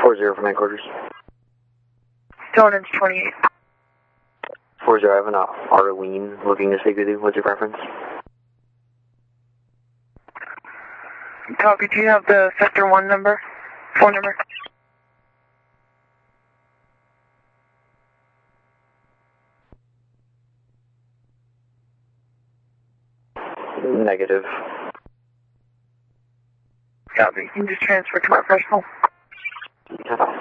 40 from headquarters. Donut's 28. 40, I have an Arlene looking to speak with you. What's your preference? Copy, do you have the Sector 1 number? Phone number? Negative. Copy, you can just transfer to my personal. Yeah.